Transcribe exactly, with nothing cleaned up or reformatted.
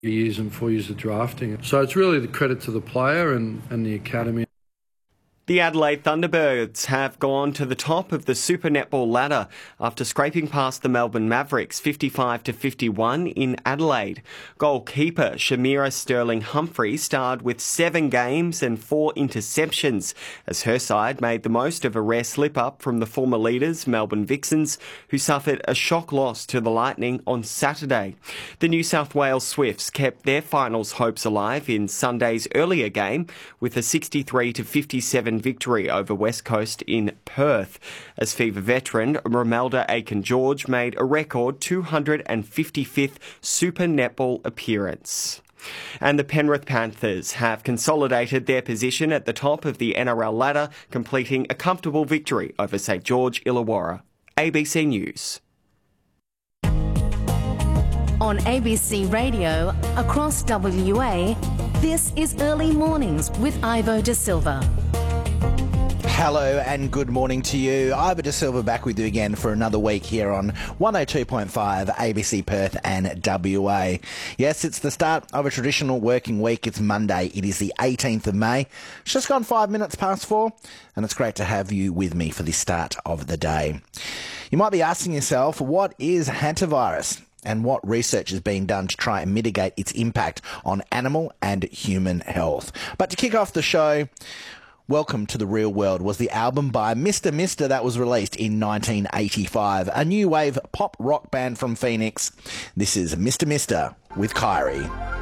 years and four years of drafting. So it's really the credit to the player and, and the academy. The Adelaide Thunderbirds have gone to the top of the Super Netball ladder after scraping past the Melbourne Mavericks fifty-five to fifty-one in Adelaide. Goalkeeper Shamira Sterling-Humphrey starred with seven games and four interceptions as her side made the most of a rare slip-up from the former leaders, Melbourne Vixens, who suffered a shock loss to the Lightning on Saturday. The New South Wales Swifts kept their finals hopes alive in Sunday's earlier game with a sixty-three to fifty-seven victory over West Coast in Perth, as Fever veteran Romelda Aiken-George made a record two hundred fifty-fifth Super Netball appearance. And the Penrith Panthers have consolidated their position at the top of the N R L ladder, completing a comfortable victory over St George Illawarra. A B C News. On A B C Radio, across W A, this is Early Mornings with Ivo De Silva. Hello and good morning to you. Ivo De Silva back with you again for another week here on one oh two point five A B C Perth and W A. Yes, it's the start of a traditional working week. It's Monday. It is the eighteenth of May. It's just gone five minutes past four, and it's great to have you with me for the start of the day. You might be asking yourself, what is hantavirus? And what research is being done to try and mitigate its impact on animal and human health. But to kick off the show, Welcome to the Real World was the album by Mister Mister that was released in nineteen eighty-five, a new wave pop rock band from Phoenix. This is Mister Mister with Kyrie.